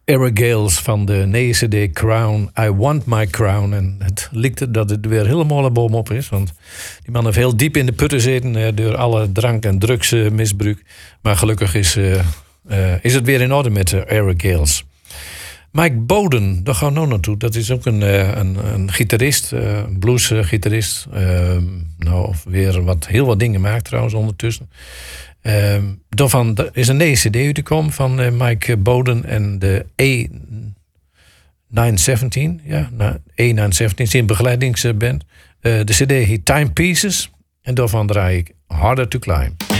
Eric Gales van de nieuwe CD Crown, I Want My Crown. En het lijkt dat het weer helemaal een boom op is. Want die man heeft heel diep in de putten zitten door alle drank- en drugsmisbruik. Maar gelukkig is het weer in orde met Eric Gales. Mike Bowden, daar gaan we nou naartoe. Dat is ook een gitarist, bluesgitarist. Weer heel wat dingen maakt trouwens ondertussen. Daarvan is een nieuwe CD uitgekomen van Mike Bowden en de A917. Ja, A917 is een begeleidingsband. De CD heet Timepieces en daarvan draai ik Harder to Climb.